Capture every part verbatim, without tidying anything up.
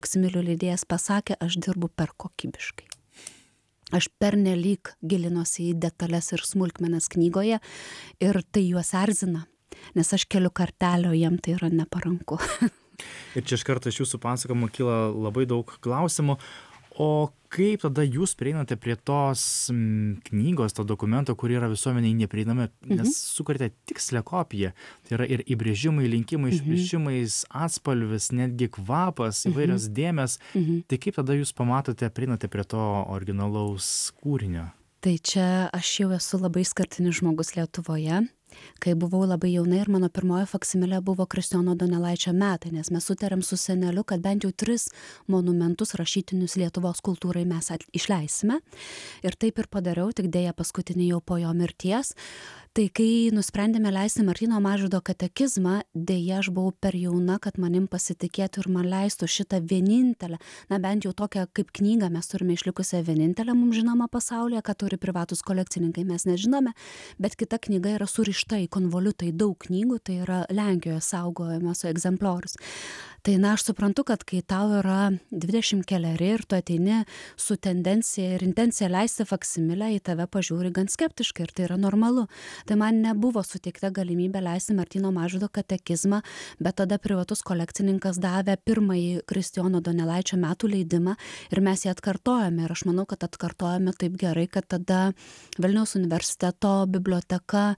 faksimilių leidėjas pasakė, aš dirbu per kokybiškai. Aš pernelyg gilinuosi į detalės ir smulkmenas knygoje ir tai juos erzina, nes aš keliu kartelio, jiem tai yra neparanku. Ir čia iš karto iš jūsų pasakojimo kyla labai daug klausimų. O kaip tada jūs prieinate prie tos m, knygos, to dokumento, kur yra visuomeniai neprieinami, nes Mhm. sukurite tikslę kopiją. Tai yra ir įbrėžimai, linkimai, išbrėžimais, atspalvis, netgi kvapas, įvairios dėmes. Mhm. Tai kaip tada jūs pamatote, prieinate prie to originalaus kūrinio? Tai čia aš jau esu labai išskirtinis žmogus Lietuvoje. Kai buvau labai jauna ir mano pirmoji faksimilė buvo Kristijono Donelaičio metai, nes mes sutarėm su seneliu, kad bent jau tris monumentus rašytinius Lietuvos kultūrai mes at- išleisime. Ir taip ir padariau, tik dėja paskutinį jau po jo mirties. Tai kai nusprendėme leisti Martyno Mažvydo katekizmą, dėja aš buvau per jauna, kad manim pasitikėtų ir man leistų šitą vienintelę, na bent jau tokią kaip knygą mes turime išlikusią vienintelę mums žinomą pasaulyje, kad turi privatus kolekcininkai, mes nežinome, bet kita knyga yra surišta į konvoliutą į daug knygų, tai yra Lenkijoje saugojamas egzempliorius. Tai na, aš suprantu, kad kai tau yra dvidešimt keleri ir tu ateini su tendencija ir intencija leisti faksimilę, į tave pažiūri gan skeptiškai ir tai yra normalu. Tai man nebuvo suteikta galimybė leisti Martyno Mažvydo katekizmą, bet tada privatus kolekcininkas davė pirmąjį Kristijono Donelaičio metų leidimą ir mes jį atkartojame. Ir aš manau, kad atkartojame taip gerai, kad tada Vilniaus universiteto biblioteka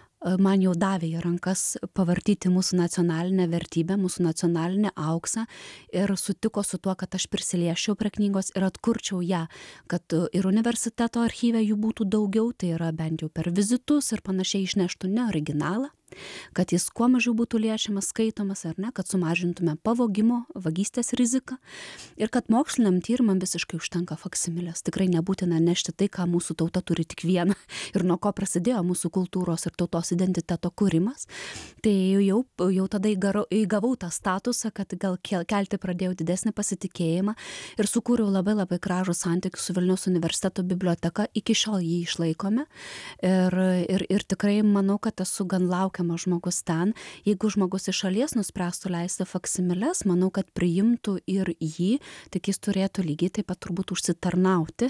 man jau davė į rankas pavartyti mūsų nacionalinę vertybę, mūsų nacionalinę auksą ir sutiko su tuo, kad aš prisiliešiau prie knygos ir atkurčiau ją, kad ir universiteto archyve jų būtų daugiau, tai yra bent jau per vizitus ir panašiai išneštų ne originalą, kad jis kuo mažiau būtų liečiamas, skaitomas ar ne, kad sumažintume pavogimo, vagystės riziką ir kad moksliniam tyrimam visiškai užtenka faksimilės. Tikrai nebūtina nešti tai, ką mūsų tauta turi tik vieną ir nuo ko prasidėjo mūsų kultūros ir tautos identiteto kūrimas. Tai jau, jau tada įgavau, įgavau tą statusą, kad gal kelti pradėjau didesnį pasitikėjimą ir sukūriau labai labai gražų santykių su Vilniaus universiteto biblioteka, iki šiol jį išlaikome ir, ir, ir tikrai manau, kad esu gan laukiamas žmogus ten. Jeigu žmogus iš šalies nuspręstų leisti faksimilės, manau, kad priimtų ir jį, tik jis turėtų lygiai taip pat turbūt užsitarnauti,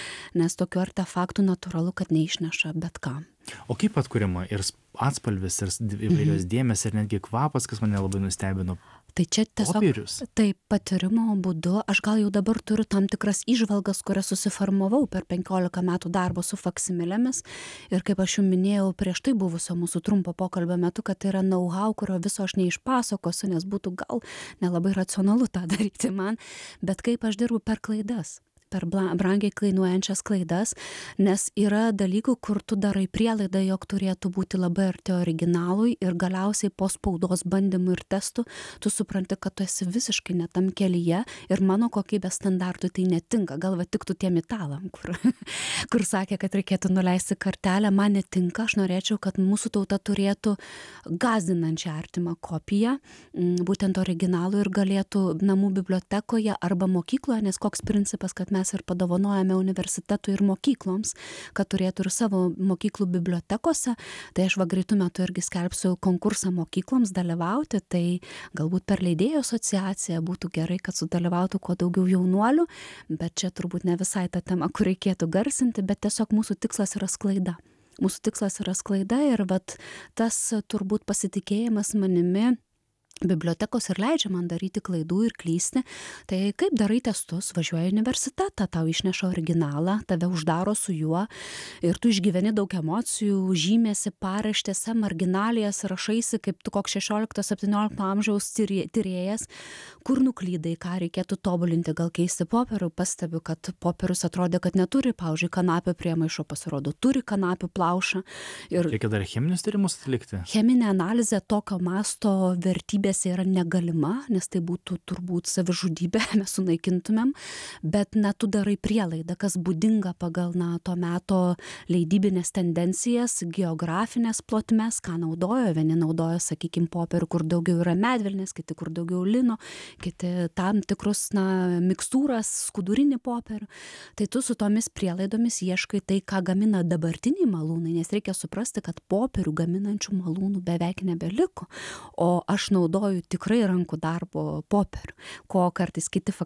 nes tokių artefaktų natūralu, kad neišneša bet ką. O kaip atkuriama ir atspalvis, ir įvairios dėmes, ir netgi kvapas, kas mane labai nustebino? Tai čia tiesiog Popierius. taip patyrimo būdu, aš gal jau dabar turiu tam tikras įžvalgas, kurias susiformavau per penkiolika metų darbo su faksimilėmis ir kaip aš jau minėjau prieš tai buvusio mūsų trumpo pokalbio metu, kad tai yra know-how, kurio viso aš neišpasakosiu, nes būtų gal nelabai racionalu tą daryti man, bet kaip aš dirbu per klaidas. per brangiai kainuojančias klaidas, nes yra dalykų, kur tu darai prielaidą, jog turėtų būti labai arti originalui ir galiausiai po spaudos bandymų ir testų tu supranti, kad tu esi visiškai ne tam kelyje ir mano kokybės standartui tai netinka. Gal va tiktų tiem italam, kur, kur sakė, kad reikėtų nuleisti kartelę, man netinka, aš norėčiau, kad mūsų tauta turėtų gąsdinančią artimą kopiją, būtent originalų ir galėtų namų bibliotekoje arba mokykloje, nes koks principas, kad mes ir padovanojame universitetui ir mokykloms, kad turėtų ir savo mokyklų bibliotekose, tai aš va greitų metų irgi skelbsiu konkursą mokykloms dalyvauti, tai galbūt per leidėjų asociaciją būtų gerai, kad sudalyvautų kuo daugiau jaunuolių, bet čia turbūt ne visai ta tema, kur reikėtų garsinti, bet tiesiog mūsų tikslas yra sklaida. Mūsų tikslas yra sklaida ir vat tas turbūt pasitikėjimas manimi bibliotekos ir leidžia man daryti klaidų ir klysti. Tai kaip darai testus, važiuoji į universitetą, tau išneša originalą, tave uždaro su juo ir tu išgyveni daug emocijų, žymėsi paraštėse, marginalijas, rašaisi kaip tu koks šešiolikto septyniolikto amžiaus tyrėjas, kur nuklydai, ką reikėtų tobulinti, gal keisti popierių, pastebiu, kad popierius atrodė, kad neturi, pavyzdžiui, kanapių priemaišo, pasirodo, turi kanapių plaušą. Ir reikia dar cheminius tyrimus atlikti? Cheminė analizė tokio masto vertybė yra negalima, nes tai būtų turbūt savižudybė, mes sunaikintumėm, bet na, tu darai prielaidą, kas būdinga pagal na, to meto leidybinės tendencijas, geografinės plotmes, ką naudojo. Vieni naudojo, sakykime, popierių, kur daugiau yra medvilnės, kiti, kur daugiau lino, kiti tam tikrus na, mikstūras, skudurinį popierių. Tai tu su tomis prielaidomis ieškai tai, ką gamina dabartiniai malūnai, nes reikia suprasti, kad popierių gaminančių malūnų beveik nebeliko, o aš naudoju tikrai rankų darbo popierių, ko kartais kiti